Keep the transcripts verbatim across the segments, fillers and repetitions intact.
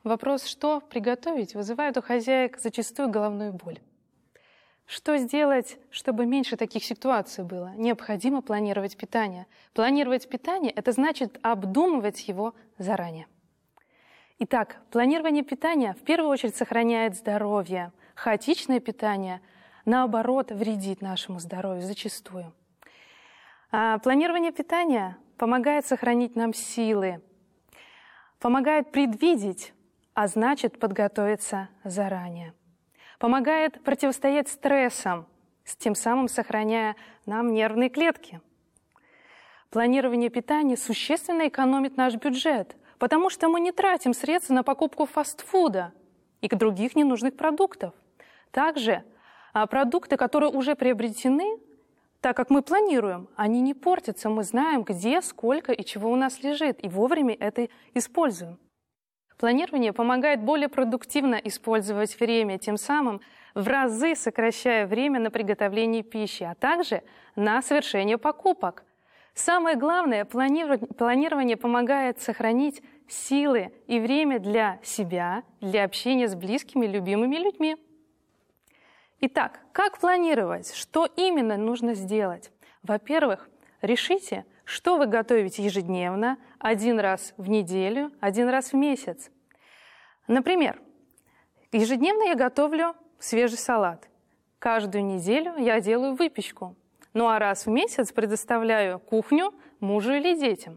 вопрос «что приготовить» вызывает у хозяек зачастую головную боль. Что сделать, чтобы меньше таких ситуаций было? Необходимо планировать питание. Планировать питание – это значит обдумывать его заранее. Итак, планирование питания в первую очередь сохраняет здоровье. Хаотичное питание, наоборот, вредит нашему здоровью зачастую. А планирование питания помогает сохранить нам силы, помогает предвидеть, а значит подготовиться заранее. Помогает противостоять стрессам, тем самым сохраняя нам нервные клетки. Планирование питания существенно экономит наш бюджет, потому что мы не тратим средства на покупку фастфуда и других ненужных продуктов. Также продукты, которые уже приобретены, так как мы планируем, они не портятся, мы знаем, где, сколько и чего у нас лежит, и вовремя это используем. Планирование помогает более продуктивно использовать время, тем самым в разы сокращая время на приготовление пищи, а также на совершение покупок. Самое главное, планирование помогает сохранить силы и время для себя, для общения с близкими, любимыми людьми. Итак, как планировать? Что именно нужно сделать? Во-первых, решите, что вы готовите ежедневно, один раз в неделю, один раз в месяц. Например, ежедневно я готовлю свежий салат. Каждую неделю я делаю выпечку. Ну а раз в месяц предоставляю кухню мужу или детям.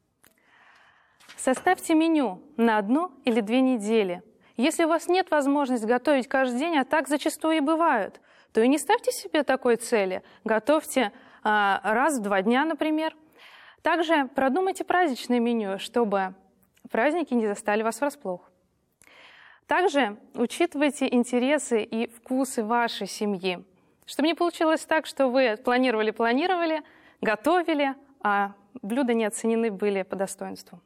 Составьте меню на одну или две недели. Если у вас нет возможности готовить каждый день, а так зачастую и бывают, то и не ставьте себе такой цели. Готовьте а, раз в два дня, например. Также продумайте праздничное меню, чтобы праздники не застали вас врасплох. Также учитывайте интересы и вкусы вашей семьи, чтобы не получилось так, что вы планировали-планировали, готовили, а блюда не оценены были по достоинству.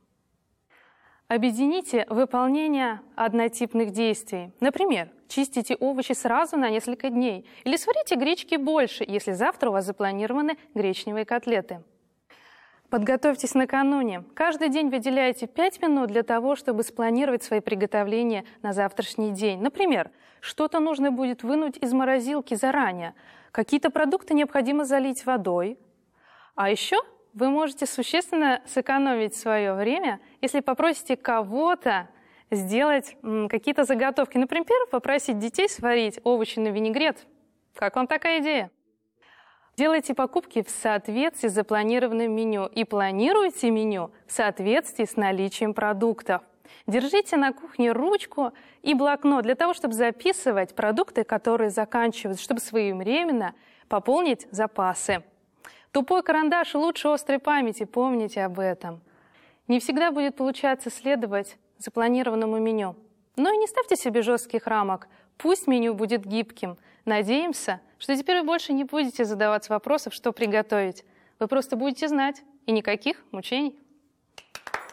Объедините выполнение однотипных действий. Например, чистите овощи сразу на несколько дней или сварите гречки больше, если завтра у вас запланированы гречневые котлеты. Подготовьтесь накануне. Каждый день выделяйте пять минут для того, чтобы спланировать свои приготовления на завтрашний день. Например, что-то нужно будет вынуть из морозилки заранее. Какие-то продукты необходимо залить водой. А еще вы можете существенно сэкономить свое время, если попросите кого-то сделать какие-то заготовки. Например, попросить детей сварить овощи на винегрет. Как вам такая идея? Делайте покупки в соответствии с запланированным меню и планируйте меню в соответствии с наличием продуктов. Держите на кухне ручку и блокнот для того, чтобы записывать продукты, которые заканчиваются, чтобы своевременно пополнить запасы. Тупой карандаш лучше острой памяти, помните об этом. Не всегда будет получаться следовать запланированному меню. Но и не ставьте себе жестких рамок. Пусть меню будет гибким. Надеемся, что теперь вы больше не будете задаваться вопросом, что приготовить. Вы просто будете знать, и никаких мучений.